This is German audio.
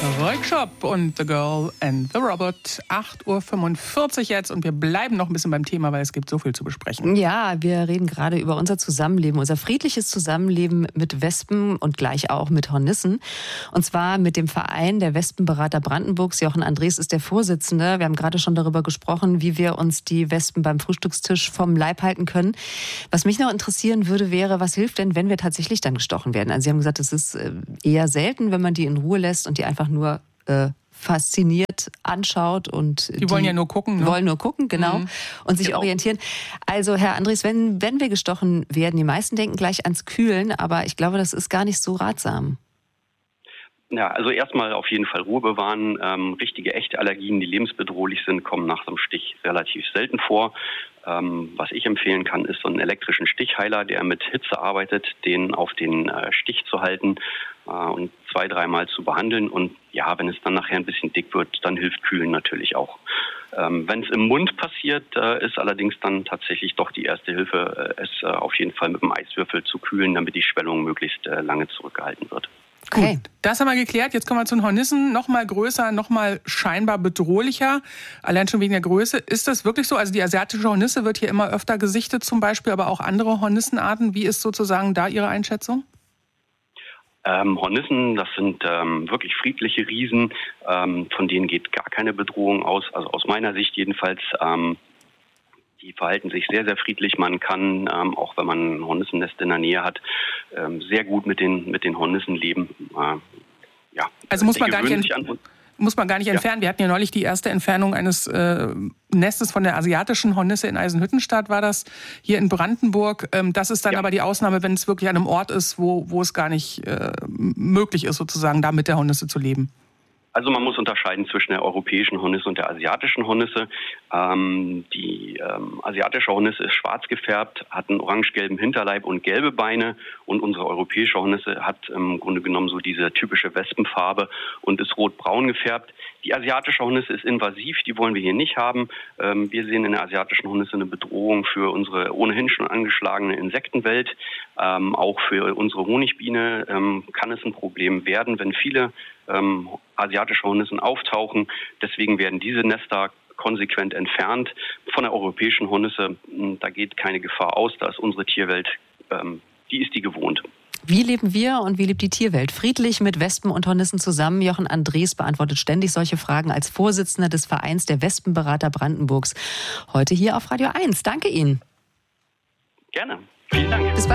Workshop und The Girl and the Robot. 8.45 Uhr jetzt und wir bleiben noch ein bisschen beim Thema, weil es gibt so viel zu besprechen. Ja, wir reden gerade über unser Zusammenleben, unser friedliches Zusammenleben mit Wespen und gleich auch mit Hornissen. Und zwar mit dem Verein der Wespenberater Brandenburgs. Jochen Andres ist der Vorsitzende. Wir haben gerade schon darüber gesprochen, wie wir uns die Wespen beim Frühstückstisch vom Leib halten können. Was mich noch interessieren würde, wäre, was hilft denn, wenn wir tatsächlich dann gestochen werden? Also Sie haben gesagt, es ist eher selten, wenn man die in Ruhe lässt und die einfach nur fasziniert anschaut. Und die wollen ja nur gucken. Ne? Wollen nur gucken, genau. Und sich orientieren. Also Herr Andres, wenn wir gestochen werden, die meisten denken gleich ans Kühlen, aber ich glaube, das ist gar nicht so ratsam. Ja, also erstmal auf jeden Fall Ruhe bewahren. Richtige, echte Allergien, die lebensbedrohlich sind, kommen nach so einem Stich relativ selten vor. Was ich empfehlen kann, ist so einen elektrischen Stichheiler, der mit Hitze arbeitet, den auf den Stich zu halten und 2-3 Mal zu behandeln. Und ja, wenn es dann nachher ein bisschen dick wird, dann hilft Kühlen natürlich auch. Wenn es im Mund passiert, ist allerdings dann tatsächlich doch die erste Hilfe, es auf jeden Fall mit einem Eiswürfel zu kühlen, damit die Schwellung möglichst lange zurückgehalten wird. Okay. Gut, das haben wir geklärt. Jetzt kommen wir zu den Hornissen. Noch mal größer, noch mal scheinbar bedrohlicher. Allein schon wegen der Größe. Ist das wirklich so? Also die asiatische Hornisse wird hier immer öfter gesichtet zum Beispiel, aber auch andere Hornissenarten. Wie ist sozusagen da Ihre Einschätzung? Hornissen, das sind wirklich friedliche Riesen. Von denen geht gar keine Bedrohung aus. Also aus meiner Sicht jedenfalls. Die verhalten sich sehr, sehr friedlich. Man kann, auch wenn man ein Hornissennest in der Nähe hat, sehr gut mit den Hornissen leben. Ja. Also muss man gar nicht entfernen. Wir hatten ja neulich die erste Entfernung eines Nestes von der asiatischen Hornisse in Eisenhüttenstadt, war das hier in Brandenburg. Das ist dann aber die Ausnahme, wenn es wirklich an einem Ort ist, wo es gar nicht möglich ist, sozusagen da mit der Hornisse zu leben. Also man muss unterscheiden zwischen der europäischen Hornisse und der asiatischen Hornisse. Die asiatische Hornisse ist schwarz gefärbt, hat einen orange-gelben Hinterleib und gelbe Beine. Und unsere europäische Hornisse hat im Grunde genommen so diese typische Wespenfarbe und ist rot-braun gefärbt. Die asiatische Hornisse ist invasiv, die wollen wir hier nicht haben. Wir sehen in der asiatischen Hornisse eine Bedrohung für unsere ohnehin schon angeschlagene Insektenwelt. Auch für unsere Honigbiene kann es ein Problem werden, wenn viele asiatische Hornissen auftauchen. Deswegen werden diese Nester konsequent entfernt. Von der europäischen Hornisse, da geht keine Gefahr aus. Da ist unsere Tierwelt, die ist die gewohnt. Wie leben wir und wie lebt die Tierwelt? Friedlich mit Wespen und Hornissen zusammen. Jochen Andres beantwortet ständig solche Fragen als Vorsitzender des Vereins der Wespenberater Brandenburgs. Heute hier auf Radio 1. Danke Ihnen. Gerne. Vielen Dank.